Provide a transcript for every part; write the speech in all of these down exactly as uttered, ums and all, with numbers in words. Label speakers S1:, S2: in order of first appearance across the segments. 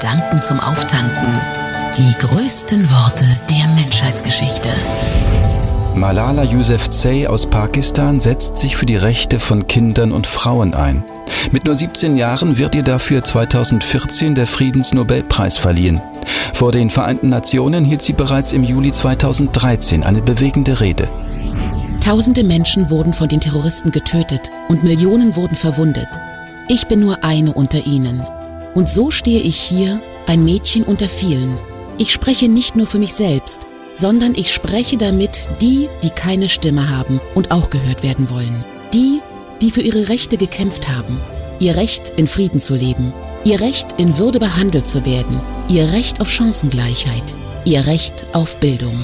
S1: Gedanken zum Auftanken. Die größten Worte der Menschheitsgeschichte.
S2: Malala Yousafzai aus Pakistan setzt sich für die Rechte von Kindern und Frauen ein. Mit nur siebzehn Jahren wird ihr dafür zweitausendvierzehn der Friedensnobelpreis verliehen. Vor den Vereinten Nationen hielt sie bereits im Juli zweitausenddreizehn eine bewegende Rede.
S1: Tausende Menschen wurden von den Terroristen getötet und Millionen wurden verwundet. Ich bin nur eine unter ihnen. Und so stehe ich hier, ein Mädchen unter vielen. Ich spreche nicht nur für mich selbst, sondern ich spreche damit die, die keine Stimme haben und auch gehört werden wollen. Die, die für ihre Rechte gekämpft haben. Ihr Recht, in Frieden zu leben. Ihr Recht, in Würde behandelt zu werden. Ihr Recht auf Chancengleichheit. Ihr Recht auf Bildung.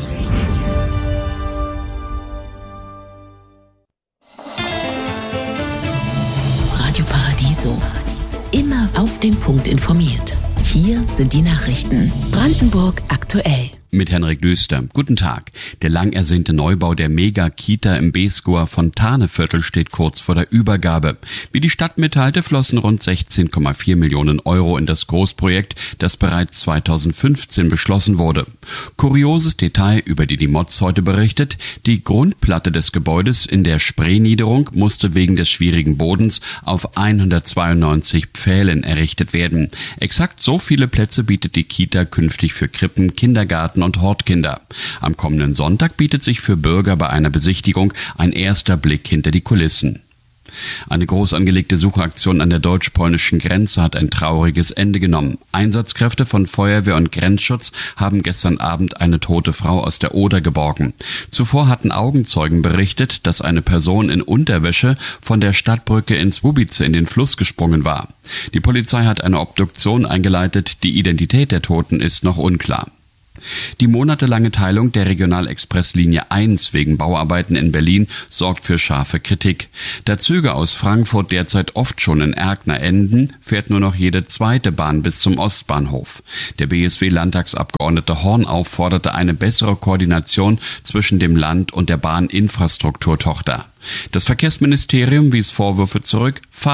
S1: Radio Paradiso. Immer auf den Punkt informiert. Hier sind die Nachrichten. Brandenburg aktuell.
S3: Mit Henrik Düster. Guten Tag. Der lang ersehnte Neubau der Mega-Kita im Beeskower Fontaneviertel steht kurz vor der Übergabe. Wie die Stadt mitteilte, flossen rund sechzehn Komma vier Millionen Euro in das Großprojekt, das bereits zweitausendfünfzehn beschlossen wurde. Kurioses Detail, über die die Moz heute berichtet: Die Grundplatte des Gebäudes in der Spreeniederung musste wegen des schwierigen Bodens auf hundertzweiundneunzig Pfählen errichtet werden. Exakt so viele Plätze bietet die Kita künftig für Krippen, Kindergarten und Hortkinder. Am kommenden Sonntag bietet sich für Bürger bei einer Besichtigung ein erster Blick hinter die Kulissen. Eine groß angelegte Suchaktion an der deutsch-polnischen Grenze hat ein trauriges Ende genommen. Einsatzkräfte von Feuerwehr und Grenzschutz haben gestern Abend eine tote Frau aus der Oder geborgen. Zuvor hatten Augenzeugen berichtet, dass eine Person in Unterwäsche von der Stadtbrücke in Słubice in den Fluss gesprungen war. Die Polizei hat eine Obduktion eingeleitet. Die Identität der Toten ist noch unklar. Die monatelange Teilung der Regionalexpresslinie eins wegen Bauarbeiten in Berlin sorgt für scharfe Kritik. Da Züge aus Frankfurt derzeit oft schon in Erkner enden, fährt nur noch jede zweite Bahn bis zum Ostbahnhof. Der B S W-Landtagsabgeordnete Horn aufforderte eine bessere Koordination zwischen dem Land und der Bahninfrastrukturtochter. Das Verkehrsministerium wies Vorwürfe zurück.